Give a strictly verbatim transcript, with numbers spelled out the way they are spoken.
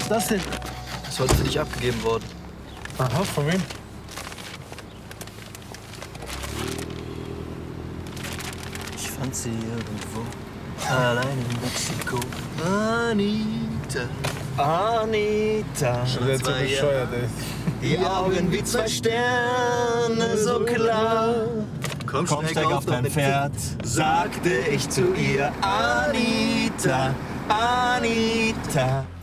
ist das denn? Das ist heute für dich abgegeben worden. Aha, von wem? Ich fand sie irgendwo, allein in Mexiko. Anita, Anita. Schon wieder zu bescheuert, ey. Die Augen wie zwei Sterne, so klar. Komm, Komm, steig auf dein Pferd, sagte ich zu ihr. Anita, Anita.